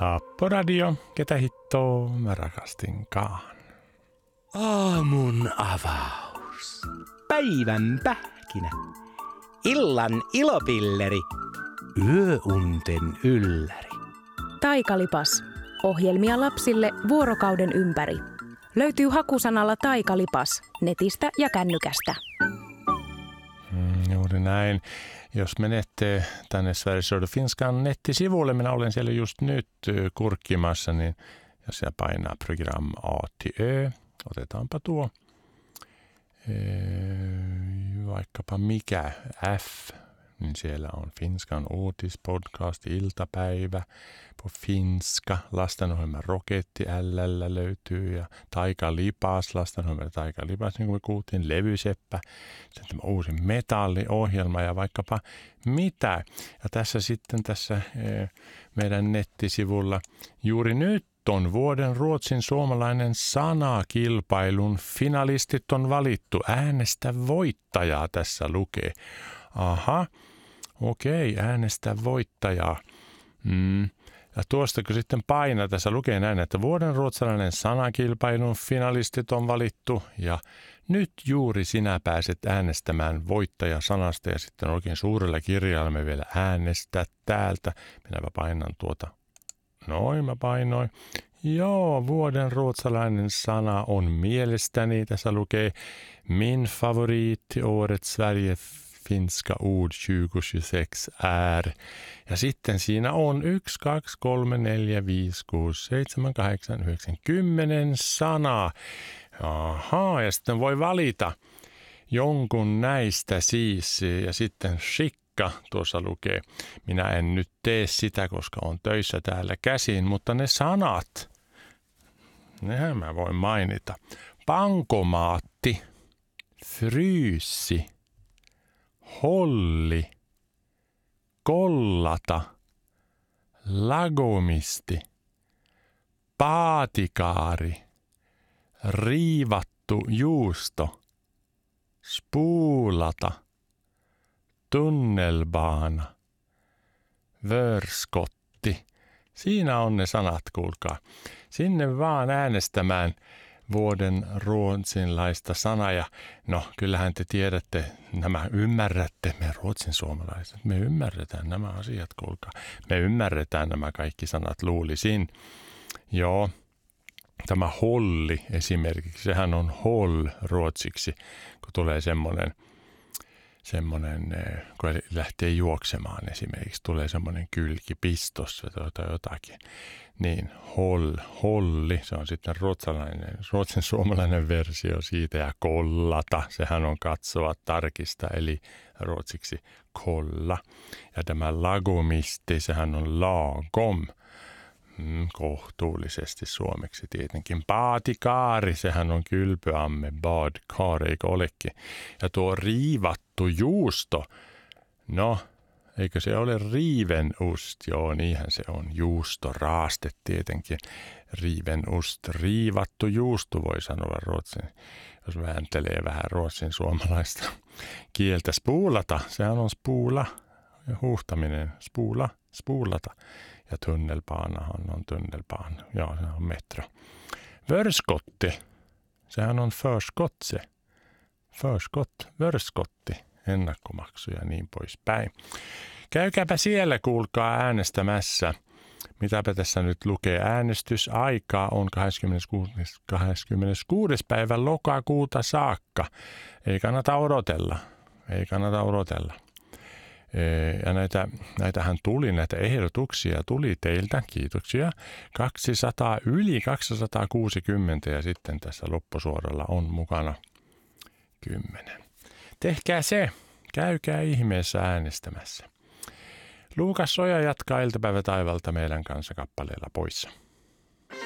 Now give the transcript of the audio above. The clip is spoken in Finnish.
Happoradio, ketä hittoo mä rakastinkaan. Aamun avaus. Päivän pähkinä. Illan ilopilleri. Yöunten ylläri. Taikalipas. Ohjelmia lapsille vuorokauden ympäri. Löytyy hakusanalla Taikalipas netistä ja kännykästä. Juuri näin. Jos menette tänne Sveriges Radio Finskan nettisivuille, minä olen siellä just nyt kurkkimassa, niin jos siellä painaa program A till Ö, otetaanpa tuo, vaikkapa mikä F, niin siellä on Finskan uutispodcast, iltapäivä, på finska, lastenohjelma Roketti L:llä löytyy ja Taikalipas, lastenohjelma Taikalipas, niin kuin me kuultiin, Levyseppä, sitten tämä uusi metalliohjelma ja vaikkapa mitä. Ja tässä sitten tässä meidän nettisivulla juuri nyt on vuoden Ruotsin suomalainen sanakilpailun finalistit on valittu. Äänestä voittajaa tässä lukee. Aha, okei, äänestä voittajaa. Ja tuosta kun sitten painaa, tässä lukee näin, että vuoden ruotsalainen sanakilpailun finalistit on valittu ja nyt juuri sinä pääset äänestämään voittajasanasta ja sitten oikein suurella kirjaimella vielä äänestä täältä. Minäpä painan tuota. Noin, mä painoin. Joo, vuoden ruotsalainen sana on mielestäni, tässä lukee min favorit i årets Sverige finska ord 2026 är. Ja sitten siinä on 1, 2, 3, 4, 5, 6, 7, 8, 9, 10 sanaa. Ahaa, ja sitten voi valita jonkun näistä siis. Ja sitten shikka tuossa lukee. Minä en nyt tee sitä, koska on töissä täällä käsin, mutta ne sanat, nehän mä voin mainita. Pankomaatti, fryysi, holli, kollata, lagomisti, paatikaari, riivattu juusto, spuulata, tunnelbaana, vörskotti. Siinä on ne sanat, kuulkaa. Sinne vaan äänestämään vuoden ruotsinlaista sanaa. Ja no, kyllähän te tiedätte, nämä ymmärrätte, me ruotsin suomalaiset, me ymmärretään nämä asiat, kuulkaa. Me ymmärretään nämä kaikki sanat, luulisin. Joo, tämä holli esimerkiksi, sehän on holl ruotsiksi, kun tulee semmoinen, kun lähtee juoksemaan esimerkiksi, tulee semmoinen kylkipistos tai jotakin. Niin, holli, se on sitten ruotsin suomalainen versio siitä, ja kollata, sehän on katsoa, tarkista, eli ruotsiksi kolla. Ja tämä lagomisti, sehän on lagom, kohtuullisesti suomeksi tietenkin. Paatikaari, sehän on kylpyamme, badkar, eikö olekin. Ja tuo riivattu juusto, no, eikö se ole riivenust? Joo, niinhän se on. Juusto, raaste tietenkin. Riivenust, riivattu juusto voi sanoa ruotsin, jos vääntelee vähän ruotsin suomalaista kieltä. Spuulata, sehän on spuula, huuhtaminen, spuulata. Ja tunnelbaanahan on tunnelbaan. Joo, se on metro. Vörskotti, sehän on förskotse. Vörskotti. Ennakkomaksu ja niin poispäin. Käykääpä siellä, kuulkaa, äänestämässä. Mitäpä tässä nyt lukee? Äänestysaikaa on 26. päivä lokakuuta saakka. Ei kannata odotella. Ja näitähän tuli, näitä ehdotuksia tuli teiltä, kiitoksia, yli 260 ja sitten tässä loppusuoralla on mukana 10. Tehkää se, käykää ihmeessä äänestämässä. Luukas Soja jatkaa iltapäivä taivalta meidän kanssa kappaleella poissa.